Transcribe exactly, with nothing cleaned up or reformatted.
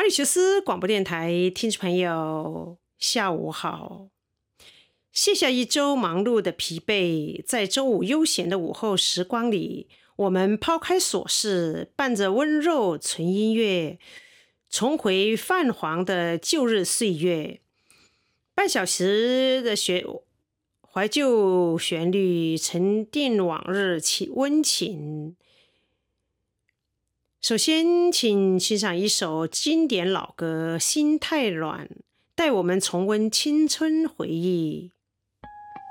毛里求斯广播电台听众朋友，下午好。卸下一周忙碌的疲惫，在周五悠闲的午后时光里，我们抛开琐事，伴着温柔纯音乐，重回泛黄的旧日岁月。半小时的学怀旧旋律，沉淀往日情温情。首先，请欣赏一首经典老歌《心太软》，带我们重温青春回忆。